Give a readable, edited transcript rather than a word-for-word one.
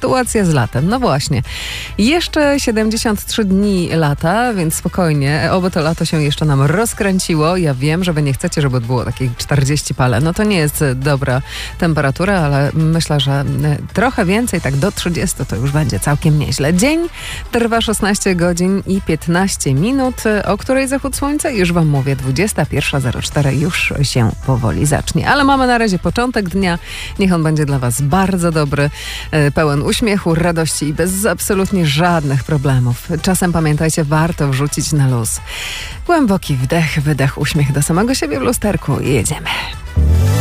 sytuacja z latem. No właśnie. Jeszcze 73 dni lata, więc spokojnie. Oby to lato się jeszcze nam rozkręciło. Ja wiem, że wy nie chcecie, żeby było takich 40 parę. No to nie jest dobra temperatura, ale myślę, że trochę więcej, tak do 30 to już będzie całkiem nieźle. Dzień trwa 16 godzin i 15 minut, o której zachód słońca już wam mówię, 21:04 już się powoli zacznie. Ale mamy na razie początek dnia. Niech on będzie dla was bardzo dobry, pełen uśmiechu, radości i bez absolutnie żadnych problemów. Czasem pamiętajcie, warto wrzucić na luz. Głęboki wdech, wydech, uśmiech do samego siebie w lusterku i jedziemy.